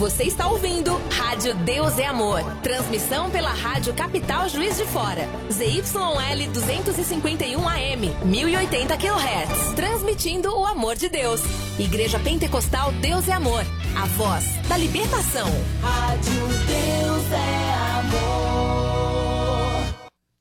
Você está ouvindo Rádio Deus é Amor. Transmissão pela Rádio Capital Juiz de Fora. ZYL 251 AM, 1080 kHz. Transmitindo o amor de Deus. Igreja Pentecostal Deus é Amor. A voz da libertação. Rádio Deus é Amor.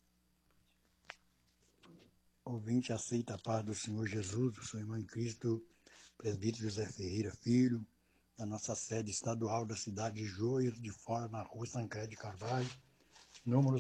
Ouvinte, aceita a paz do Senhor Jesus, do seu irmão em Cristo, presbítero José Ferreira Filho, da nossa sede estadual da cidade de Juiz de Fora, na rua Sancré de Carvalho, número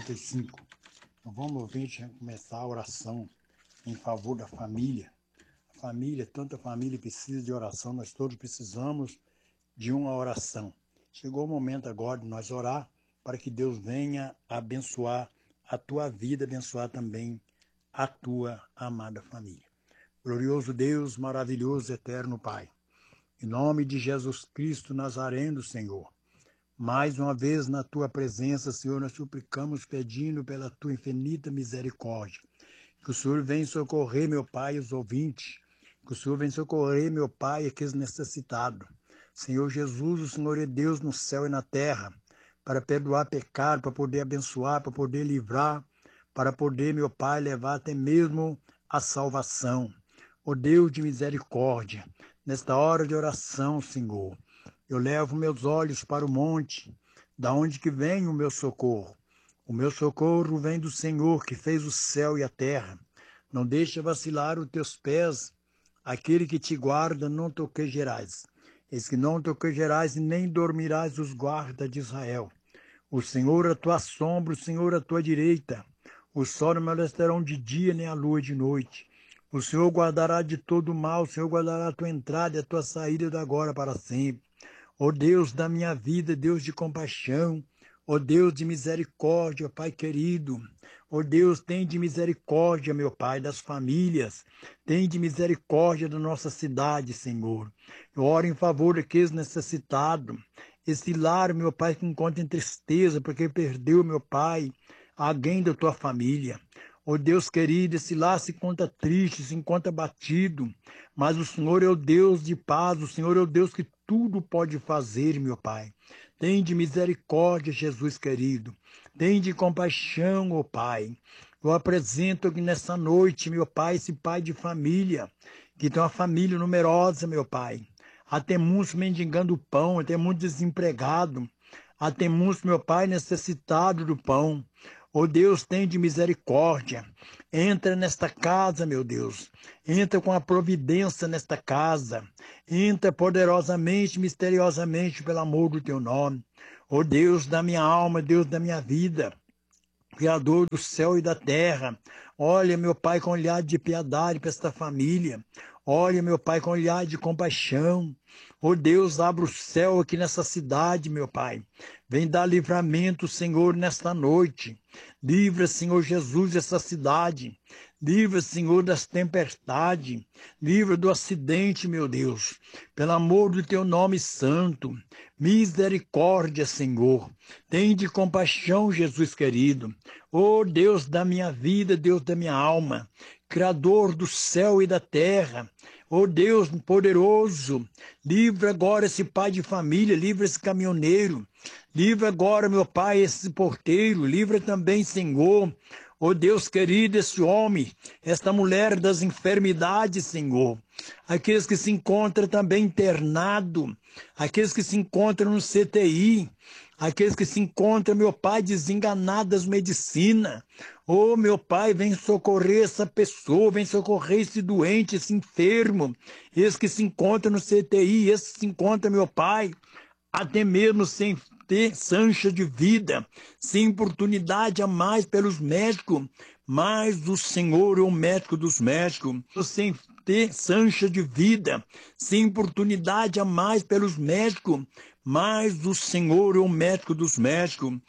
75. Então vamos, ouvinte, começar a oração em favor da família. A família, tanta família precisa de oração, nós todos precisamos de uma oração. Chegou o momento agora de nós orar para que Deus venha abençoar a tua vida, abençoar também a tua amada família. Glorioso Deus, maravilhoso, eterno Pai, em nome de Jesus Cristo Nazareno, Senhor, mais uma vez na tua presença, Senhor, nós suplicamos pedindo pela tua infinita misericórdia, que o Senhor venha socorrer, meu Pai, os ouvintes, que o Senhor venha socorrer, meu Pai, aqueles necessitados. Senhor Jesus, o Senhor é Deus no céu e na terra, para perdoar pecado, para poder abençoar, para poder livrar, para poder, meu Pai, levar até mesmo a salvação. Ó Deus de misericórdia, nesta hora de oração, Senhor, eu levo meus olhos para o monte, da onde que vem o meu socorro. O meu socorro vem do Senhor, que fez o céu e a terra. Não deixa vacilar os teus pés, aquele que te guarda não toquejarás. Eis que não toquejarás e nem dormirás os guardas de Israel. O Senhor a tua sombra, o Senhor a tua direita. O sol não molestarão de dia, nem a lua de noite. O Senhor guardará de todo mal, o Senhor guardará a tua entrada e a tua saída da agora para sempre. Ó Deus da minha vida, Deus de compaixão, ó Deus de misericórdia, Pai querido. Ó Deus, tem de misericórdia, meu Pai, das famílias. Tem de misericórdia da nossa cidade, Senhor. Eu oro em favor daqueles necessitados. Esse lar, meu Pai, que encontra em tristeza, porque perdeu, meu Pai, alguém da tua família. Ó Deus querido, esse lar se encontra triste, se encontra batido, mas o Senhor é o Deus de paz, o Senhor é o Deus que tudo pode fazer, meu Pai. Tem de misericórdia, Jesus querido. Tem de compaixão, ó Pai. Eu apresento aqui nessa noite, meu Pai, esse pai de família, que tem uma família numerosa, meu Pai. Há tem muitos mendigando pão, há tem muitos desempregados, há tem muitos, meu Pai, necessitados do pão. Ó Deus, tem de misericórdia. Entra nesta casa, meu Deus. Entra com a providência nesta casa. Entra poderosamente, misteriosamente, pelo amor do teu nome. Ó Deus da minha alma, Deus da minha vida, Criador do céu e da terra. Olha, meu Pai, com olhar de piedade para esta família. Olha, meu Pai, com olhar de compaixão. Ó Deus, abre o céu aqui nessa cidade, meu Pai. Vem dar livramento, Senhor, nesta noite. Livra, Senhor Jesus, essa cidade. Livra, Senhor, das tempestades. Livra do acidente, meu Deus. Pelo amor do teu nome santo. Misericórdia, Senhor. Tem de compaixão, Jesus querido. Ó Deus da minha vida, Deus da minha alma. Criador do céu e da terra. Ó Deus poderoso, livra agora esse pai de família, livra esse caminhoneiro, livra agora, meu Pai, esse porteiro, livra também, Senhor, ó Deus querido, esse homem, esta mulher das enfermidades, Senhor, aqueles que se encontram também internados, aqueles que se encontram no CTI, aqueles que se encontram, meu Pai, desenganados das medicinas. Oh, meu Pai, vem socorrer essa pessoa, vem socorrer esse doente, esse enfermo, esse que se encontra no CTI, esse que se encontra, meu Pai, até mesmo sem ter sancha de vida, sem oportunidade a mais pelos médicos, mas o Senhor é o médico dos médicos, sem ter sancha de vida, sem oportunidade a mais pelos médicos, mas o Senhor é o médico dos médicos.